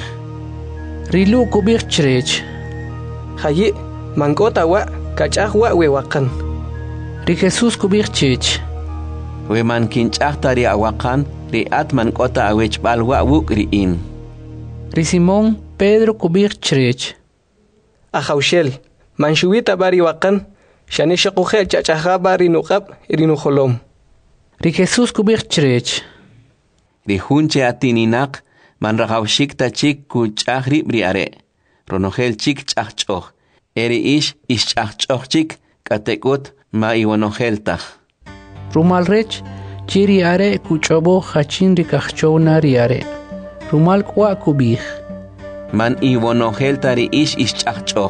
ri lu kubich chrech hayi mankota wa kachahwa we waqan ri Jesus kubich chech we man kinchaqta ri awaqan ri at man kota awech balwa wuk ri in ri Simón Pedro kubich chrech Ajaushel man shuwita bari waqan shane shaqoje chachaja bari nuqab irinu kholom ri Jesus kubich chrech ri hunche atininaq man rahawshik ta chik ku chahri bri are ronogel chik chahchoh eri ish chahchoh chik katekut ma iwanogel tah rumal rech chiri are kuchobo hachin ri kahchowna ri are rumal kwa kubih man iwanogel tari ish chahchoh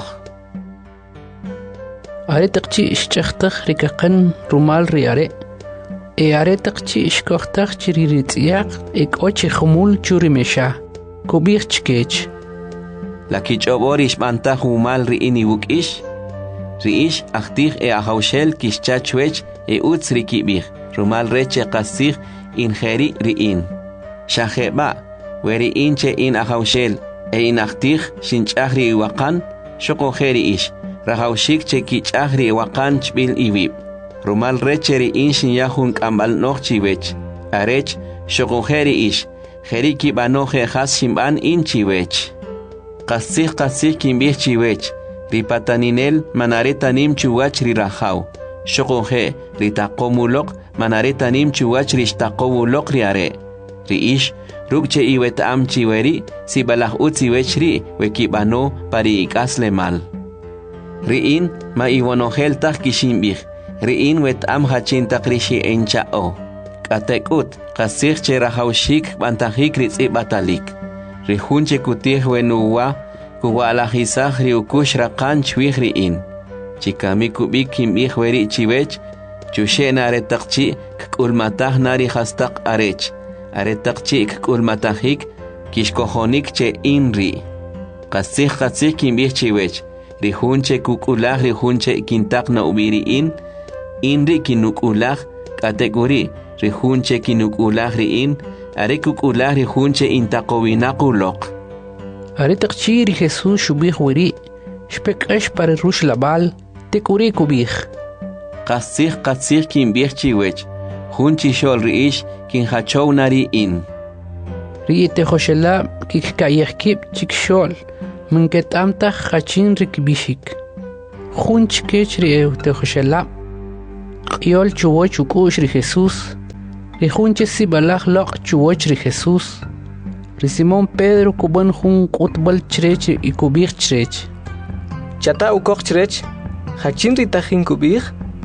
are taqchi ishchaqtaq ri kaqan rumal ri are are taqchi ishkoqtaq chiri ri tziyaq ochi khumul churi mesha kubih chkech la kichoborish banta humal ri ini wukish riish achtih ahaushel kishcha chwech utz ri kibih rumal reche qasih injeri ri in shaheba weri inche in ahaushel in achtih shinchahri waqan shoqojeri ish rahaushik che kichahri waqan chbil iwib rumal reche ri in shinyahun kambal nochchiwech arech shoqojeri ish jeri kibanoje has shimban in chiwech qasih kimbih chiwech ripataninel manaretanim chuwach rirahaw shoqoje ritaqomuloq manaretanim chuwach rishtaqowuloq riare riish rukche iwetam chiweri sibalah utziwechri wekibano pari ikasle mal riin ma iwanogel taq kishimbih riin wetam hachintaq rishi enchao katekut qasih cherahawshik bantajik ritzi batalik rihunche kutih wenuwa kuwalajisaj riukush raqan chwih riin chikami kubik kimbih weri chiwech chushena aretaqchi k'ulmataj nari hastaq arech aretaqchi k'ulmatajik kishkojonik che inri qasih kimbih chiwech rihunche kuk'ulaj rihunche kintaq na ubiri inri kinuk'ulaj kategori rihunche kinuk'ulaj riin are kuk'ulaj rihunche intaqowinaquloq are taqchi ri Jesus shubih weri shpek'esh pari rush labal tekuri kubih qasih kimbih chiwech junchi shol riish kinhachow nari in ri tejoshela kikkayeh kib chikshol منكتامتا خاچين ركبيشيك خونش كيش ريو تخشلا قيول چووچ وكوش ري جيسوس ري خونش سيبالاخ لق چووچ ري جيسوس ري سيمون بيدرو كوبن خون قطبل چريچ يكوبيخ چريچ Chata ukok churech, hachin ritachin kubir.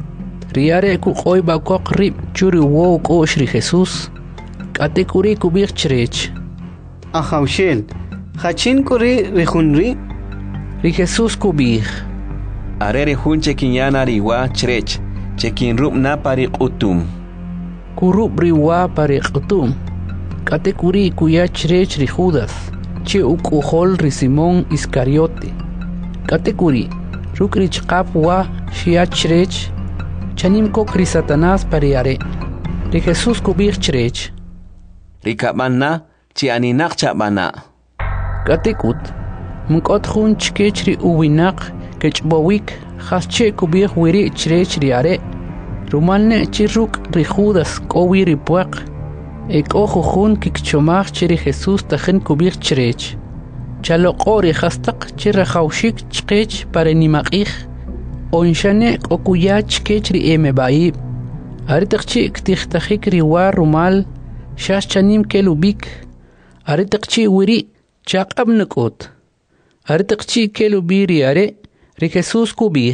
Riare ku qoy ba kok rib churi wo ko shri Jesus. Kate kuri kubir churech. Ahaushel, hachin kuri rihunri. Ri Jesus kubir. Are rihun chekinyana riwa churech, chekin rub na pari utum. Kurub riwa pari utum. Kate kuri kuya churech ri Judas. Che ukuhol ri Simón Iscariote. Katekuri, rukrich kapwa, shiat chrech, chanim kokri Satanás pariare, de Jesús kubir chrech. Rikabana, chi aninak chabana. Katekut, mkot hun chkechri uwinak, kechbowik, hasche kubir wiri chrech riare, rumalne chiruk rijudas kowiri puak, ek ojo hun kikchomach chiri Jesús tajen kubir chrech. Chalokori hastaq chirajawshik chqech para nimaqij onshane okuya chkech ri emebaib aritaqchi ktixtajik riwa rumal shash chanim kelubik aritaqchi wiri chaqabnukot aritaqchi kelubiri are ri Jesus kubij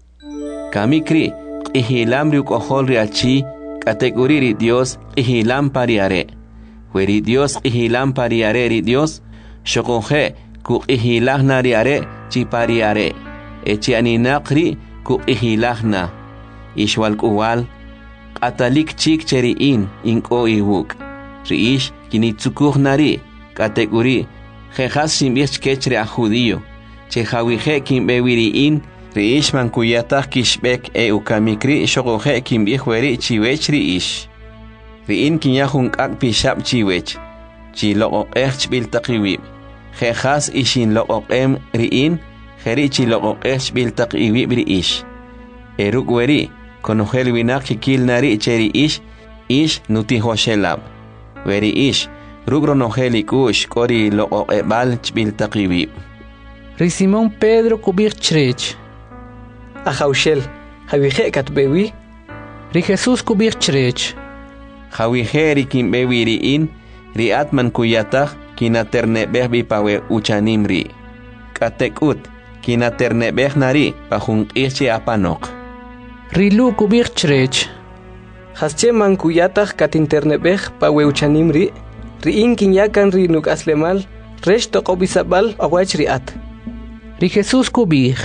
kamikri ihilam ri kohol ri achi kategori ri Dios ihilam pariare weri Dios ihilam pariare ri Dios Shokoje ku ihilahna riare chipariare echi aninaqri ku ihilahna ishwal kuwal atalik chik cheriin inko iwuk riish kinitsukuhnari kategori jejas simbich kechre a judío chehawije kimbewiriin riish mankuyatah kishbek ukamikri shokoje kimbihweri chiwech riish riin kinyahun ak pishab chiwech chilo echbil taqiwib Jejas ishin loqoqem riin, jerichi loqoqesh biltaq iwi briish. Eruk weri, konogel winak kikil nari cheri ish nuti hoshelab. Weri ish, rugro nogeli kush kori loqoqebal chbiltaq iwi. Ri Simón Pedro kubir chrech. Ahaushel, javije katbewi. Ri Jesús kubir chrech. Javije rikimbewi riin, riat man kuyatah, kinaternebeh bipawe uchanimri. Katekut, kinaternebeh nari pahung irchi apanok. Rilu kubir chrech. Hasche mankuyatah katinternebeh pawe uchanimri, riin kinyakan rinuk aslemal, resh tokobisabal awach riat. Ri Jesús kubir.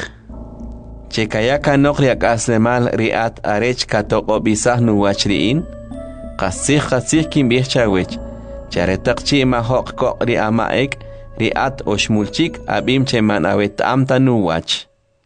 Chekayaka nok riak aslemal riat arech katokobisah nuwach riin, kasih kimbih chawech. Charetaqchi mahok ko ri amaek riat oshmulchik abim cheman awet amta nuwach.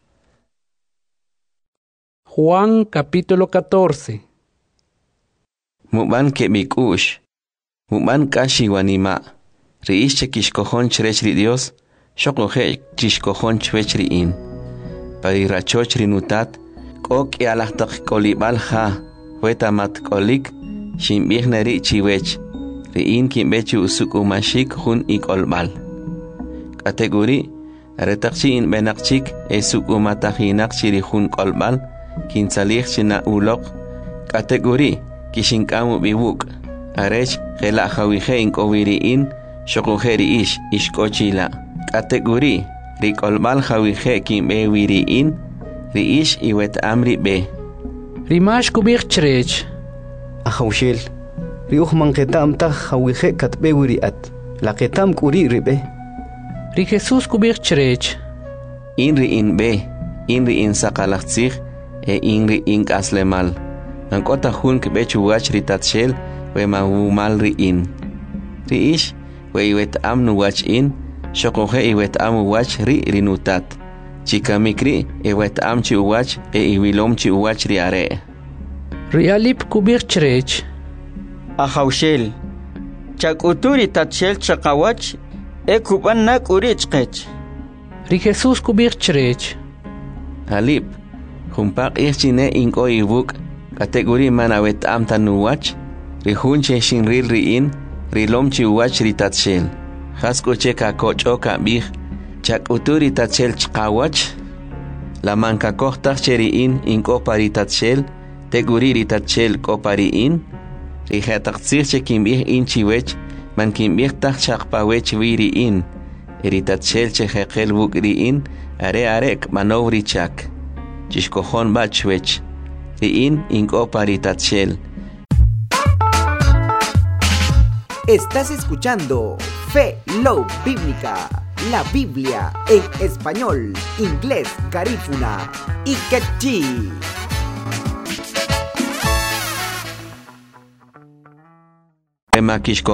Juan capítulo 14. Muban ke mikush. Muban kashi wanima. Riish chekishkohon chrech ri Dios. Shokoje chishkohon chwech ri in. Pari rachoch ri nutat. Kok yalahtak kolibal ha. Wetamat kolik. Shimbih nari chiwech. Riin kimbechu usuk umashik hun ikolbal. Kategori retaqchi in benaqchik esuk umatahinak chiri hun kolbal kinsalih china ulok. Kategori kishinkamu biwuk arech gela hawije in kowiriin shokujeri ish ishkochila. Kategori rikolbal hawije kimbe wiriin riish iwet amri be. Rimash kubir chrech. Ahaushel. Riuh manketam ta hawije katbe wiriat. La ketam kuri ribe. Ri Jesús kubir chrech. Inri in be, inri in sakalachtzich, inri in kaslemal. Nankota hun kebechu wach ritatshel, we mahumal ri in. Ri ish, we iwet am nu wach in, shokoje iwet am wach ri rinutat. Chikamikri, iwet am chi wach, iwilom chi wach ri are. Ri alip kubir chrech. Ahaushel, chakuturi tatshel chakawach, kuban nak urichkech. Ri Jesús kubir chrech. Alip, humpak irchine inko ibuk, kategori manawet am tanuwach, ri hunche shinril riin, rilom chi wach ritatshel. Hasko cheka kocho kabih, chak'uturi tatchel chqawach la manka kohtaj cheri'in ink'opari tatchel teguriri tatchel k'opari'in rijetaqtzij che kimb'ij in chiwech man kimb'ij taj chaqpawech wiri'in eri tatchel che jeqel wuk'ri'in are k'manow richak chixkojon bachwech ri'in ink'opari tatchel. Estás escuchando Fe Love Bíblica, la Biblia en español, inglés, garífuna y quechí. Makishko